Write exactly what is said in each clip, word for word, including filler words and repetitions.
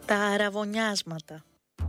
Τα αραβωνιάσματα.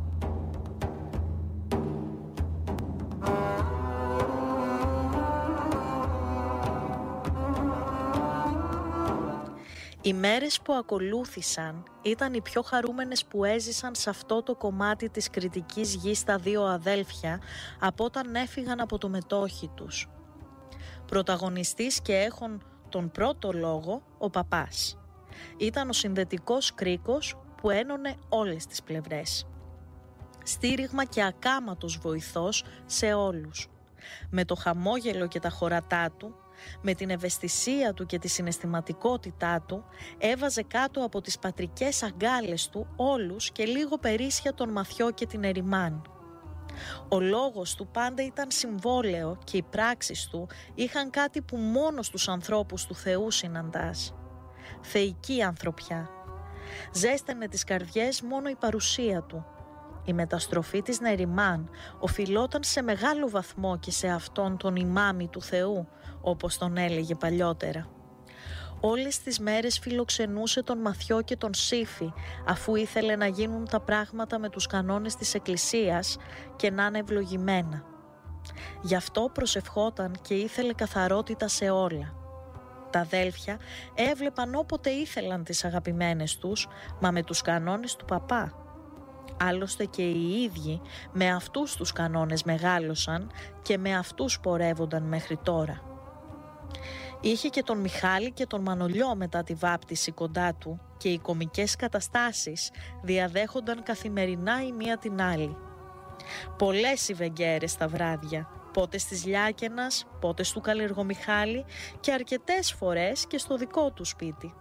Οι μέρες που ακολούθησαν ήταν οι πιο χαρούμενες που έζησαν σε αυτό το κομμάτι της Κρητικής γης τα δύο αδέλφια από όταν έφυγαν από το μετόχι τους. Πρωταγωνιστής και έχων τον πρώτο λόγο ο παπάς. Ήταν ο συνδετικός κρίκος που ένωνε όλες τις πλευρές. Στήριγμα και ακάματος βοηθός σε όλους. Με το χαμόγελο και τα χωρατά του, με την ευαισθησία του και τη συναισθηματικότητά του, έβαζε κάτω από τις πατρικές αγκάλες του όλους και λίγο περίσσια τον Μαθιό και την Ερημάν. Ο λόγος του πάντα ήταν συμβόλαιο και οι πράξεις του είχαν κάτι που μόνο στους ανθρώπους του Θεού συναντάς. Θεϊκή ανθρωπιά. Ζέστανε τις καρδιές μόνο η παρουσία του. Η μεταστροφή της Νερημάν οφειλόταν σε μεγάλο βαθμό και σε αυτόν τον ημάμι του Θεού, όπως τον έλεγε παλιότερα. Όλες τις μέρες φιλοξενούσε τον Μαθιό και τον Σύφη, αφού ήθελε να γίνουν τα πράγματα με τους κανόνες της Εκκλησίας και να είναι ευλογημένα. Γι' αυτό προσευχόταν και ήθελε καθαρότητα σε όλα. Τα αδέλφια έβλεπαν όποτε ήθελαν τις αγαπημένες τους, μα με τους κανόνες του παπά. Άλλωστε και οι ίδιοι με αυτούς τους κανόνες μεγάλωσαν και με αυτούς πορεύονταν μέχρι τώρα. Είχε και τον Μιχάλη και τον Μανολιό μετά τη βάπτιση κοντά του και οι κωμικές καταστάσεις διαδέχονταν καθημερινά η μία την άλλη. Πολλές οι βεγγέρες τα βράδια, πότε στις Λιάκαινας, πότε στου Καλλιεργομιχάλη και αρκετές φορές και στο δικό του σπίτι.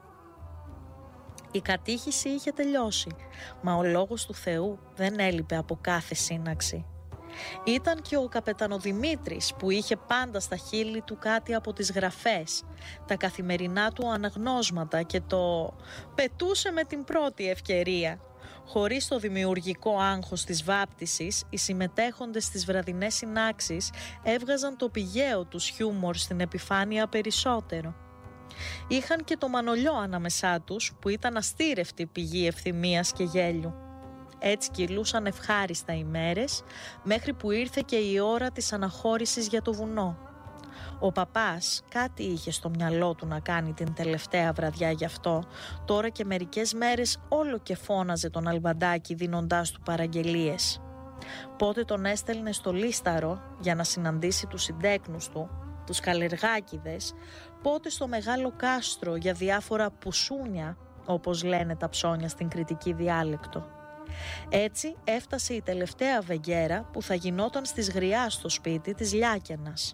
Η κατήχηση είχε τελειώσει, μα ο λόγος του Θεού δεν έλειπε από κάθε σύναξη. Ήταν και ο καπετανοδημήτρης που είχε πάντα στα χείλη του κάτι από τις γραφές, τα καθημερινά του αναγνώσματα και το «πετούσε με την πρώτη ευκαιρία». Χωρίς το δημιουργικό άγχος της βάπτισης, οι συμμετέχοντες στις βραδινές συνάξεις έβγαζαν το πηγαίο τους χιούμορ στην επιφάνεια περισσότερο. Είχαν και το Μανολιό ανάμεσά τους που ήταν αστήρευτη πηγή ευθυμίας και γέλιου. Έτσι κυλούσαν ευχάριστα οι μέρες μέχρι που ήρθε και η ώρα της αναχώρησης για το βουνό. Ο παπάς κάτι είχε στο μυαλό του να κάνει την τελευταία βραδιά γι' αυτό, τώρα και μερικές μέρες όλο και φώναζε τον Αλμπαντάκη δίνοντάς του παραγγελίες. Πότε τον έστελνε στο Λίσταρο για να συναντήσει τους συντέκνους του, τους καλλεργάκηδες, πότε στο Μεγάλο Κάστρο για διάφορα πουσούνια, όπως λένε τα ψώνια στην κρητική διάλεκτο. Έτσι έφτασε η τελευταία βεγγέρα που θα γινόταν στις Γριά στο σπίτι της Λιάκαινας.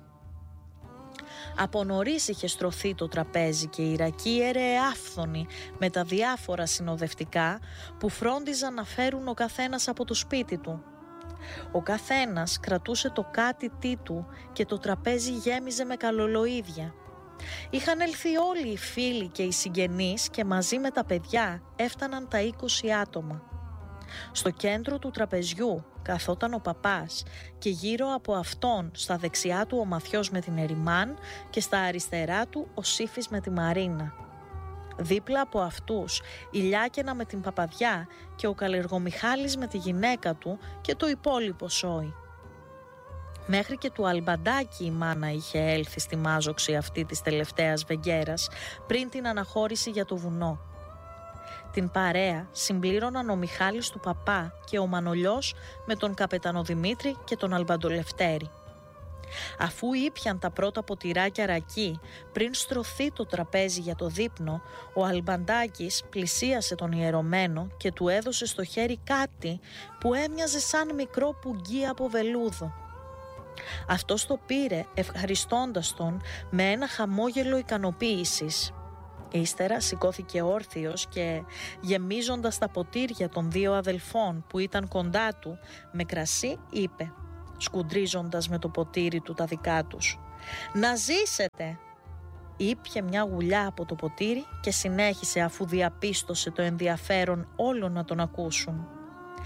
Από νωρίς είχε στρωθεί το τραπέζι και οι ρακίερε άφθονοι με τα διάφορα συνοδευτικά που φρόντιζαν να φέρουν ο καθένας από το σπίτι του. Ο καθένας κρατούσε το κάτι τι του και το τραπέζι γέμιζε με καλολοίδια. Είχαν έλθει όλοι οι φίλοι και οι συγγενείς και μαζί με τα παιδιά έφταναν τα είκοσι άτομα. Στο κέντρο του τραπεζιού καθόταν ο παπάς και γύρω από αυτόν στα δεξιά του ο Μαθιός με την Ερημάν και στα αριστερά του ο Σύφης με τη Μαρίνα. Δίπλα από αυτούς η Λιάκαινα με την Παπαδιά και ο Καλλιεργομιχάλης με τη γυναίκα του και το υπόλοιπο σόι. Μέχρι και του Αλμπαντάκη η μάνα είχε έλθει στη μάζοξη αυτή της τελευταίας βεγγέρας πριν την αναχώρηση για το βουνό. Την παρέα συμπλήρωναν ο Μιχάλης του παπά και ο Μανολιός με τον Καπετανοδημήτρη και τον Αλμπαντολευτέρη. Αφού ήπιαν τα πρώτα ποτηράκια ρακί πριν στρωθεί το τραπέζι για το δείπνο, ο Αλμπαντάκης πλησίασε τον ιερωμένο και του έδωσε στο χέρι κάτι που έμοιαζε σαν μικρό πουγγί από βελούδο. Αυτός το πήρε ευχαριστώντας τον με ένα χαμόγελο ικανοποίησης. Ύστερα σηκώθηκε όρθιος και γεμίζοντας τα ποτήρια των δύο αδελφών που ήταν κοντά του με κρασί είπε, σκουντρίζοντας με το ποτήρι του τα δικά τους, «Να ζήσετε!» Ήπιε μια γουλιά από το ποτήρι και συνέχισε αφού διαπίστωσε το ενδιαφέρον όλων να τον ακούσουν.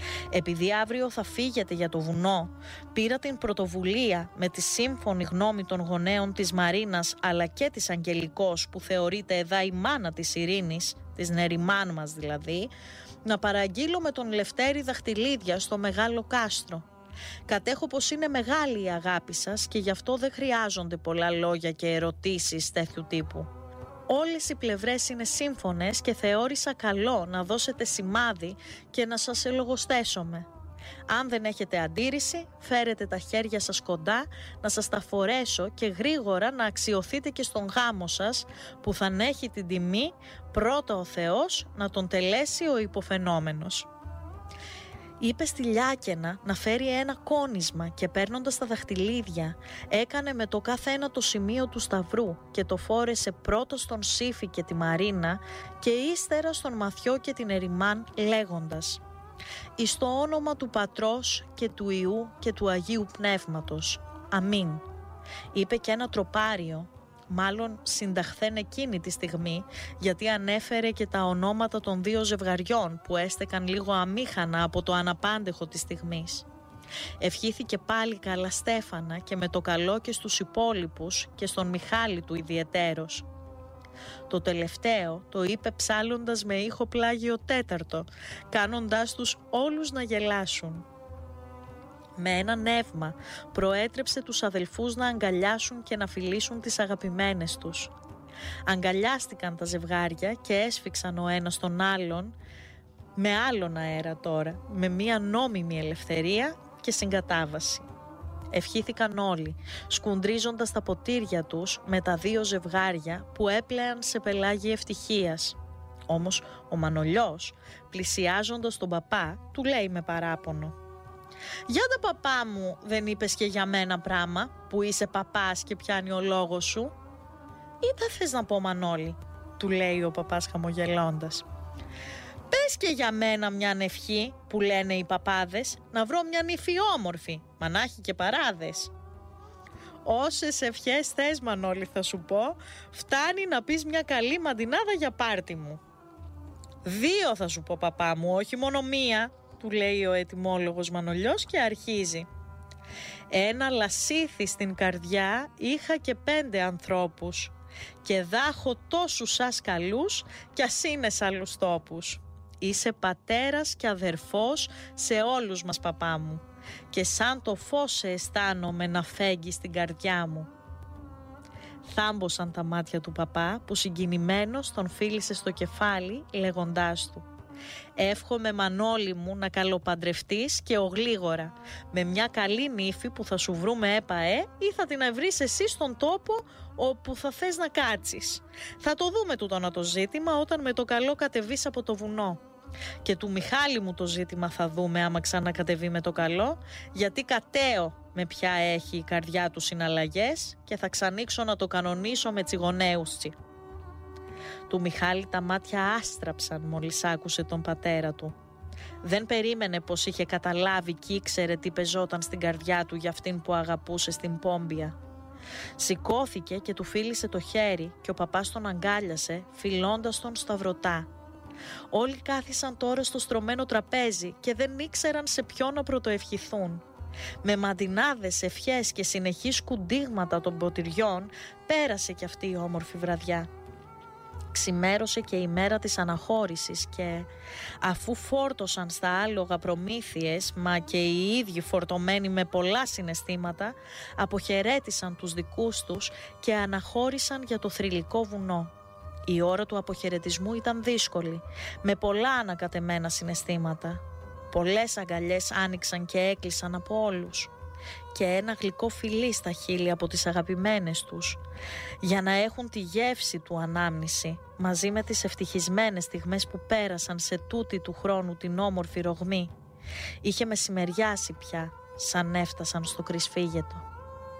Επειδή αύριο θα φύγετε για το βουνό, πήρα την πρωτοβουλία με τη σύμφωνη γνώμη των γονέων της Μαρίνας αλλά και της Αγγελικός, που θεωρείται εδά η μάνα της Ειρήνης, της Νεριμάν μας δηλαδή, να παραγγείλω με τον Λευτέρη δαχτυλίδια στο Μεγάλο Κάστρο. Κατέχω πως είναι μεγάλη η αγάπη σας και γι' αυτό δεν χρειάζονται πολλά λόγια και ερωτήσεις τέτοιου τύπου. Όλες οι πλευρές είναι σύμφωνες και θεώρησα καλό να δώσετε σημάδι και να σας ελογοστέσομαι. Αν δεν έχετε αντίρρηση, φέρετε τα χέρια σας κοντά να σας τα φορέσω και γρήγορα να αξιωθείτε και στον γάμο σας, που θα έχει την τιμή πρώτα ο Θεός να τον τελέσει ο υποφαινόμενος. Είπε στη Λιάκαινα να φέρει ένα κόνισμα και παίρνοντας τα δαχτυλίδια έκανε με το κάθε ένα το σημείο του σταυρού και το φόρεσε πρώτα στον Σύφη και τη Μαρίνα και ύστερα στον Μαθιό και την Ερημάν, λέγοντας «Εις το όνομα του Πατρός και του Υιού και του Αγίου Πνεύματος. Αμήν». Είπε και ένα τροπάριο, μάλλον συνταχθέν εκείνη τη στιγμή, γιατί ανέφερε και τα ονόματα των δύο ζευγαριών που έστεκαν λίγο αμήχανα από το αναπάντεχο της στιγμής. Ευχήθηκε πάλι καλά Στέφανα και με το καλό και στους υπόλοιπους και στον Μιχάλη του ιδιαιτέρως. Το τελευταίο το είπε ψάλλοντας με ήχο πλάγιο τέταρτο, κάνοντάς τους όλους να γελάσουν. Με ένα νεύμα προέτρεψε τους αδελφούς να αγκαλιάσουν και να φιλήσουν τις αγαπημένες τους. Αγκαλιάστηκαν τα ζευγάρια και έσφιξαν ο ένας τον άλλον με άλλον αέρα τώρα, με μία νόμιμη ελευθερία και συγκατάβαση. Ευχήθηκαν όλοι, σκουντρίζοντας τα ποτήρια τους με τα δύο ζευγάρια που έπλεαν σε πελάγι ευτυχίας. Όμως ο Μανολιός, πλησιάζοντας τον παπά, του λέει με παράπονο «Για τα παπά μου, δεν είπες και για μένα πράμα, που είσαι παπάς και πιάνει ο λόγος σου?» «Ή τα θες να πω, Μανώλη?» του λέει ο παπάς χαμογελώντας. «Πες και για μένα μιαν ευχή που λένε οι παπάδες, να βρω μια νύφη όμορφη, μα να έχει και παράδες». «Όσες ευχές θες, Μανώλη, θα σου πω, φτάνει να πεις μια καλή μαντινάδα για πάρτι μου». «Δύο θα σου πω, παπά μου, όχι μόνο μία», του λέει ο ετοιμόλογος Μανολιός και αρχίζει. «Ένα λασίθι στην καρδιά είχα και πέντε ανθρώπους και δάχω τόσους σας καλούς κι ας είναι σ' άλλους τόπους. Είσαι πατέρας και αδερφός σε όλους μας, παπά μου, και σαν το φως σε αισθάνομαι να φέγγει στην καρδιά μου». Θάμποσαν τα μάτια του παπά που συγκινημένος τον φίλησε στο κεφάλι λέγοντάς του «Εύχομαι, Μανώλη μου, να καλοπαντρευτείς και ογλίγορα, με μια καλή νύφη που θα σου βρούμε έπαε ή θα την βρεις εσύ στον τόπο όπου θα θες να κάτσεις. Θα το δούμε τούτο να το ζήτημα όταν με το καλό κατεβείς από το βουνό. Και του Μιχάλη μου το ζήτημα θα δούμε άμα ξανακατεβεί με το καλό, γιατί κατέω με ποια έχει η καρδιά του συναλλαγές και θα ξανοίξω να το κανονίσω με τσιγονέουστσι». Του Μιχάλη τα μάτια άστραψαν μόλις άκουσε τον πατέρα του. Δεν περίμενε πως είχε καταλάβει και ήξερε τι πεζόταν στην καρδιά του για αυτήν που αγαπούσε στην Πόμπια. Σηκώθηκε και του φίλησε το χέρι και ο παπάς τον αγκάλιασε φιλώντας τον σταυρωτά. Όλοι κάθισαν τώρα στο στρωμένο τραπέζι και δεν ήξεραν σε ποιον να πρωτοευχηθούν. Με μαντινάδες, ευχές και συνεχή σκουντίγματα των ποτηριών πέρασε κι αυτή η όμορφη βραδιά. Ξημέρωσε και η μέρα της αναχώρησης και αφού φόρτωσαν στα άλογα προμήθειες, μα και οι ίδιοι φορτωμένοι με πολλά συναισθήματα, αποχαιρέτησαν τους δικούς τους και αναχώρησαν για το θρυλικό βουνό. Η ώρα του αποχαιρετισμού ήταν δύσκολη, με πολλά ανακατεμένα συναισθήματα. Πολλές αγκαλιές άνοιξαν και έκλεισαν από όλους και ένα γλυκό φιλί στα χείλη από τις αγαπημένες τους, για να έχουν τη γεύση του ανάμνηση μαζί με τις ευτυχισμένες στιγμές που πέρασαν σε τούτη του χρόνου την όμορφη ρογμή. Είχε μεσημεριάσει πια σαν έφτασαν στο Κρυσφύγετο.